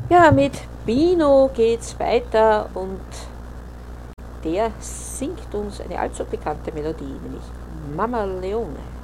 Ja, mit Bino geht's weiter und der singt uns eine allzu bekannte Melodie, nämlich Mama Leone.